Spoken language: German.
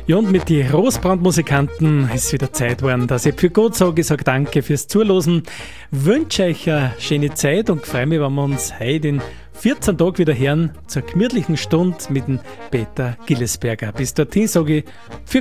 Ja, und mit den Rosbrandmusikanten ist wieder Zeit geworden, dass ich für Gott sage, ich sage danke fürs Zuhören. Wünsche euch eine schöne Zeit und freue mich, wenn wir uns heute in 14 Tagen wieder hören zur gemütlichen Stunde mit dem Peter Gillesberger. Bis dorthin sage ich für